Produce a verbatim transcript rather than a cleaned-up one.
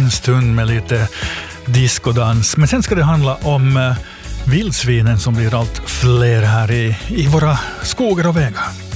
en stund med lite diskodans. Men sen ska det handla om eh, vildsvinen som blir allt fler här i, i våra skogar och vägar.